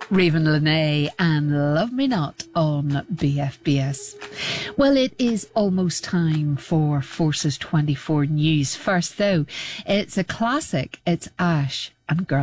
Raven Lene and Love Me Not on BFBS. Well, it is almost time for Forces 24 news. First, though, it's a classic. It's Ash and Girl.